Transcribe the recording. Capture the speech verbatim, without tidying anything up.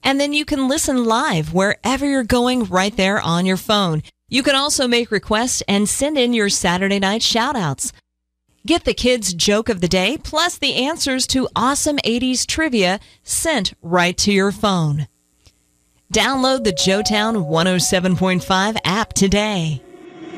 And then you can listen live wherever you're going right there on your phone. You can also make requests and send in your Saturday night shout-outs. Get the kids' joke of the day, plus the answers to awesome eighties trivia sent right to your phone. Download the Joetown one oh seven point five app today.